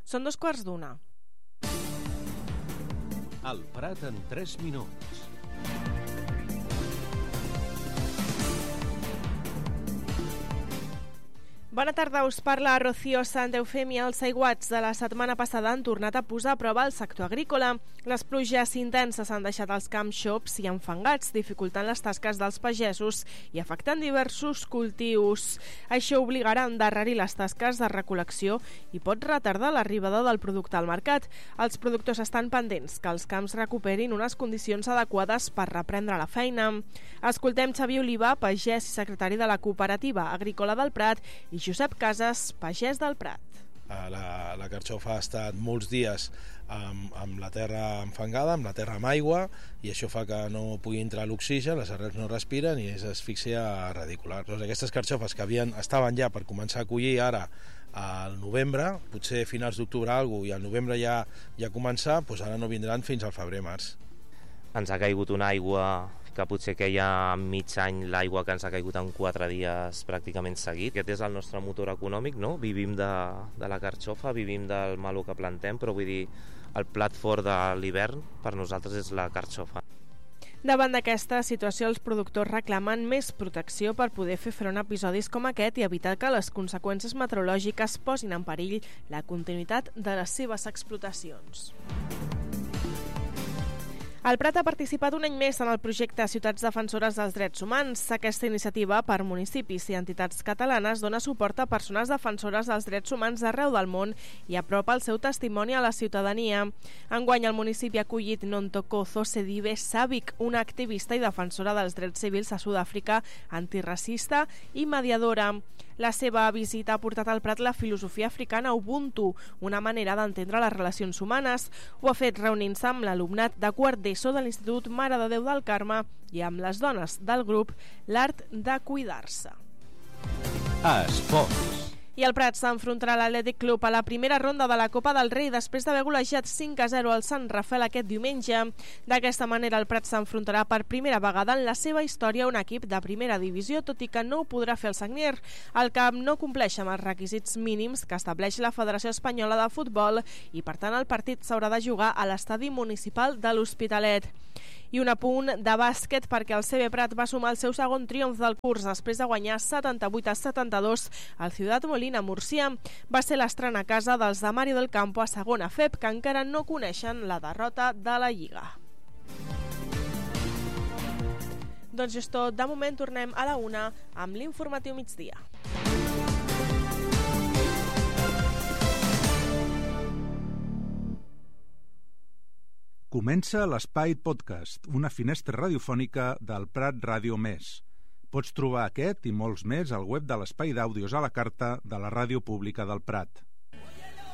Són 2:15. El Prat en 3 minuts. Bona tarda, us parla Rocío Santeufemia. Els aiguats de la setmana passada han tornat a posar a prova el sector agrícola. Les pluges intenses han deixat els camps xops i enfangats, dificultant les tasques dels pagesos i afectant diversos cultius. Això obligarà a endarrerir les tasques de recol·lecció i pot retardar l'arribada del producte al mercat. Els productors estan pendents que els camps recuperin unes condicions adequades per reprendre la feina. Escoltem Xavier Oliva, pagès i secretari de la Cooperativa Agrícola del Prat, i Josep Casas, pagès del Prat. La carxofa ha estat molts dies amb la terra enfangada, amb la terra amb aigua, i això fa que no pugui entrar l'oxigen, les arrels no respiren i és asfíxia radicular. Doncs aquestes carxofes que estaven ja per començar a collir ara al novembre, potser finals d'octubre i al novembre ja començar, doncs ara no vindran fins al febrer-març. Ens ha caigut una aigua que potser queia mig any, l'aigua que ens ha caigut en 4 dies pràcticament seguit. Aquest és el nostre motor econòmic, no? Vivim de la carxofa, vivim del meló que plantem, però vull dir, el plat fort de l'hivern per nosaltres és la carxofa. Davant d'aquesta situació, els productors reclamen més protecció per poder fer front a episodis com aquest i evitar que les conseqüències meteorològiques posin en perill la continuïtat de les seves explotacions. El Prat ha participat un any més en el projecte Ciutats Defensores dels Drets Humans. Aquesta iniciativa per municipis i entitats catalanes dona suport a persones defensores dels drets humans d'arreu del món i apropa el seu testimoni a la ciutadania. Enguany el municipi ha acollit Nontoko Sedibe Savic, una activista i defensora dels drets civils a Sud-àfrica, antiracista i mediadora. La seva visita ha portat al Prat la filosofia africana Ubuntu, una manera d'entendre les relacions humanes. Ho ha fet reunint-se amb l'alumnat de quart d'ESO de l'Institut Mare de Déu del Carme i amb les dones del grup L'Art de Cuidar-se. Esports. I el Prat s'enfrontarà a l'Atlètic Club a la primera ronda de la Copa del Rei després d'haver golejat 5-0 al Sant Rafael aquest diumenge. D'aquesta manera el Prat s'enfrontarà per primera vegada en la seva història a un equip de primera divisió, tot i que no ho podrà fer el Sagnier. El camp no compleix amb els requisits mínims que estableix la Federació Espanyola de Futbol i per tant el partit s'haurà de jugar a l'estadi municipal de l'Hospitalet. I un apunt de bàsquet perquè el CB Prat va sumar el seu segon triomf del curs després de guanyar 78-72 al Ciutat Molina Murcia. Va ser l'estrena a casa dels de Mario del Campo a segona FEP, que encara no coneixen la derrota de la Lliga. Doncs és tot. De moment tornem a la 1 amb l'informatiu migdia. Comença l'Espai Podcast, una finestra radiofònica del Prat Ràdio Més. Pots trobar aquest i molts més al web de l'Espai d'Àudios a la carta de la Ràdio Pública del Prat.